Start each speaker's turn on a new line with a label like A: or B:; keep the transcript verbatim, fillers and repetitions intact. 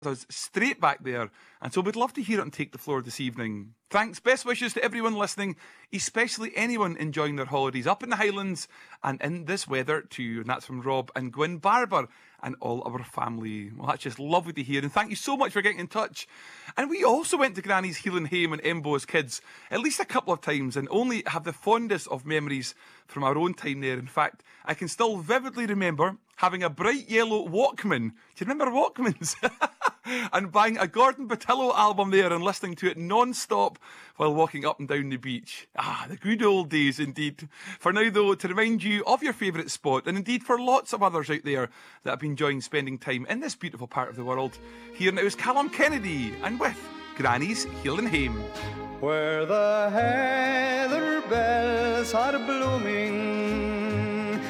A: us straight back there, and so we'd love to hear it and take the floor this evening. Thanks, best wishes to everyone listening, especially anyone enjoying their holidays up in the Highlands and in this weather too. And that's from Rob and Gwyn Barber and all our family. Well, that's just lovely to hear, and thank you so much for getting in touch. And we also went to Granny's Healing Hame and Embo as kids at least a couple of times, and only have the fondest of memories from our own time there. In fact, I can still vividly remember having a bright yellow Walkman. Do you remember Walkmans? And buying a Gordon Batillo album there and listening to it non-stop while walking up and down the beach. Ah, the good old days indeed. For now though, to remind you of your favourite spot, and indeed for lots of others out there that have been enjoying spending time in this beautiful part of the world, here now is Callum Kennedy and with Granny's Healing Hame.
B: Where the heather bells are blooming